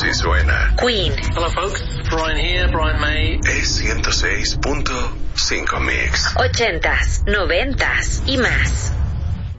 Así suena. Queen. Hello folks, Brian here, Brian May. Es 106.5 Mix. 80s, 90s y más.